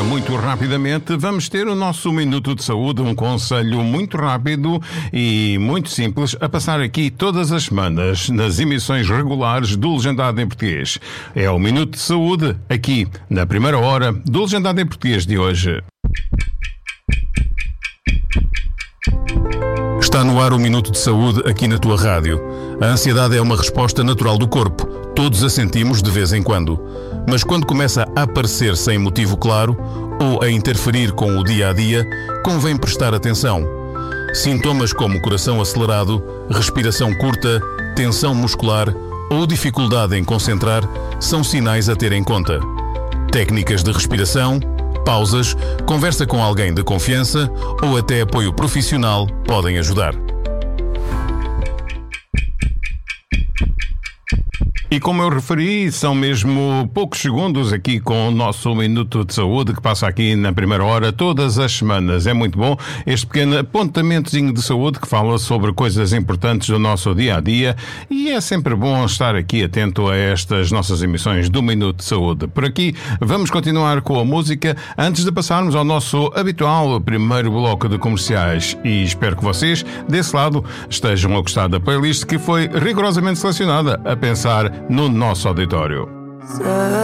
muito rapidamente vamos ter o nosso Minuto de Saúde, um conselho muito rápido e muito simples a passar aqui todas as semanas nas emissões regulares do Legendado em Português. É o Minuto de Saúde aqui na primeira hora do Legendado em Português de hoje. Está no ar o Minuto de Saúde aqui na tua rádio. A ansiedade é uma resposta natural do corpo. Todos a sentimos de vez em quando. Mas quando começa a aparecer sem motivo claro ou a interferir com o dia-a-dia, convém prestar atenção. Sintomas como coração acelerado, respiração curta, tensão muscular ou dificuldade em concentrar são sinais a ter em conta. Técnicas de respiração, pausas, conversa com alguém de confiança ou até apoio profissional podem ajudar. E como eu referi, são mesmo poucos segundos aqui com o nosso Minuto de Saúde que passa aqui na primeira hora todas as semanas. É muito bom este pequeno apontamentozinho de saúde que fala sobre coisas importantes do nosso dia-a-dia e é sempre bom estar aqui atento a estas nossas emissões do Minuto de Saúde. Por aqui vamos continuar com a música antes de passarmos ao nosso habitual primeiro bloco de comerciais e espero que vocês, desse lado, estejam a gostar da playlist que foi rigorosamente selecionada a pensar no nosso auditório.